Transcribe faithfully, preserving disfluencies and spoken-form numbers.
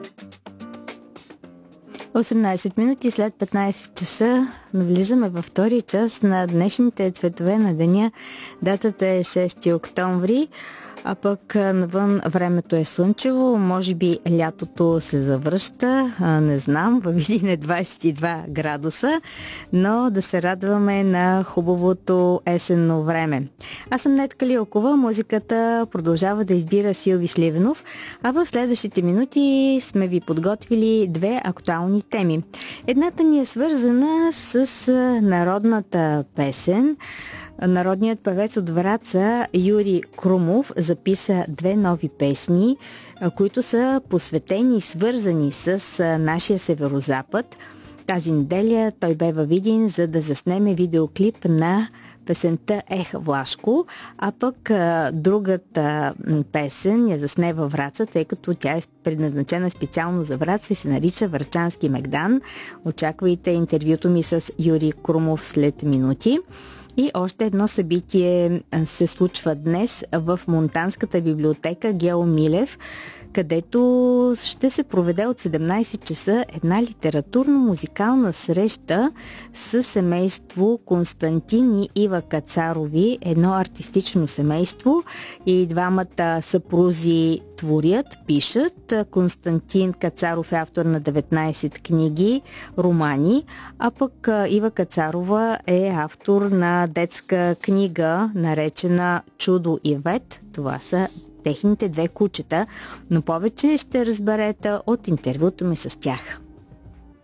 осемнайсет минути след петнайсет часа навлизаме във втори час на днешните цветове на деня. Датата е шести октомври, а пък навън времето е слънчево. Може би лятото се завръща, не знам, във Видин е двайсет и два градуса, но да се радваме на хубавото есенно време. Аз съм Нетка Лилкова, музиката продължава да избира Силви Сливенов, а в следващите минути сме ви подготвили две актуални теми. Едната ни е свързана с народната песен. Народният певец от Враца Юрий Крумов записа две нови песни, които са посветени и свързани с нашия северозапад. Тази неделя той бе във Видин, за да заснеме видеоклип на песента Ех, Влашко, а пък а, другата песен я засне във Враца, тъй като тя е предназначена специално за Враца и се нарича Врачански Мегдан. Очаквайте интервюто ми с Юрий Крумов след минути. И още едно събитие се случва днес в Монтанската библиотека Гео Милев, където ще се проведе от седемнайсет часа една литературно-музикална среща с семейство Константин и Ива Кацарови, едно артистично семейство, и двамата съпрузи творят, пишат. Константин Кацаров е автор на деветнайсет книги, романи, а пък Ива Кацарова е автор на детска книга, наречена Чудо Ивет. Това са техните две кучета, но повече ще разберете от интервюто ми с тях.